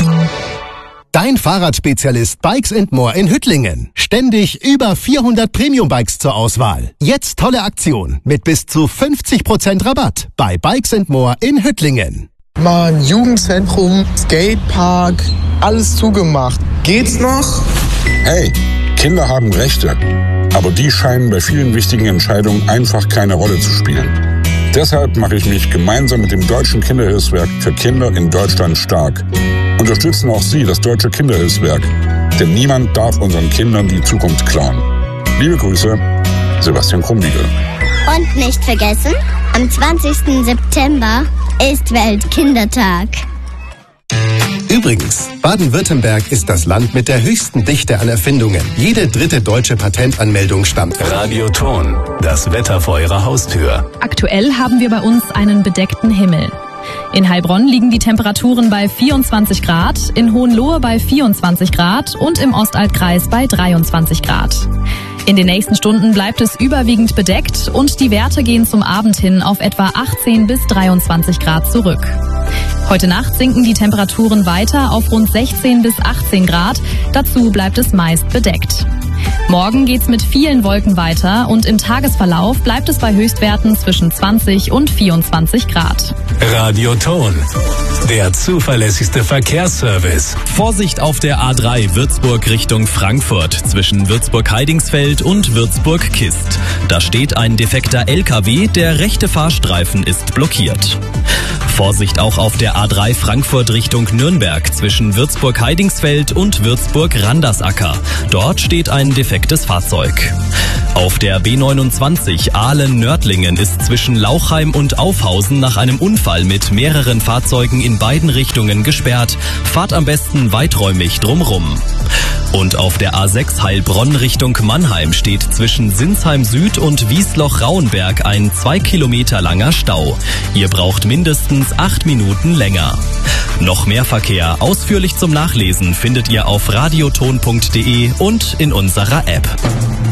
Dein Fahrradspezialist Bikes & More in Hüttlingen. Ständig über 400 Premium-Bikes zur Auswahl. Jetzt tolle Aktion mit bis zu 50% Rabatt bei Bikes & More in Hüttlingen. Mann, Jugendzentrum, Skatepark, alles zugemacht. Geht's noch? Hey, Kinder haben Rechte. Aber die scheinen bei vielen wichtigen Entscheidungen einfach keine Rolle zu spielen. Deshalb mache ich mich gemeinsam mit dem Deutschen Kinderhilfswerk für Kinder in Deutschland stark. Unterstützen auch Sie das Deutsche Kinderhilfswerk, denn niemand darf unseren Kindern die Zukunft klauen. Liebe Grüße, Sebastian Krumbiegel. Und nicht vergessen, am 20. September ist Weltkindertag. Übrigens, Baden-Württemberg ist das Land mit der höchsten Dichte an Erfindungen. Jede dritte deutsche Patentanmeldung stammt. Radioton, das Wetter vor Ihrer Haustür. Aktuell haben wir bei uns einen bedeckten Himmel. In Heilbronn liegen die Temperaturen bei 24 Grad, in Hohenlohe bei 24 Grad und im Ostaltkreis bei 23 Grad. In den nächsten Stunden bleibt es überwiegend bedeckt und die Werte gehen zum Abend hin auf etwa 18 bis 23 Grad zurück. Heute Nacht sinken die Temperaturen weiter auf rund 16 bis 18 Grad. Dazu bleibt es meist bedeckt. Morgen geht's mit vielen Wolken weiter und im Tagesverlauf bleibt es bei Höchstwerten zwischen 20 und 24 Grad. Radioton, der zuverlässigste Verkehrsservice. Vorsicht auf der A3 Würzburg Richtung Frankfurt zwischen Würzburg-Heidingsfeld und Würzburg-Kist. Da steht ein defekter LKW, der rechte Fahrstreifen ist blockiert. Vorsicht auch auf der A3 Frankfurt Richtung Nürnberg zwischen Würzburg-Heidingsfeld und Würzburg-Randersacker. Dort steht ein defektes Fahrzeug. Auf der B29 Aalen-Nördlingen ist zwischen Lauchheim und Aufhausen nach einem Unfall mit mehreren Fahrzeugen in beiden Richtungen gesperrt. Fahrt am besten weiträumig drumrum. Und auf der A6 Heilbronn Richtung Mannheim steht zwischen Sinsheim Süd und Wiesloch-Rauenberg ein 2 Kilometer langer Stau. Ihr braucht mindestens 8 Minuten länger. Noch mehr Verkehr ausführlich zum Nachlesen findet ihr auf radioton.de und in unserer App.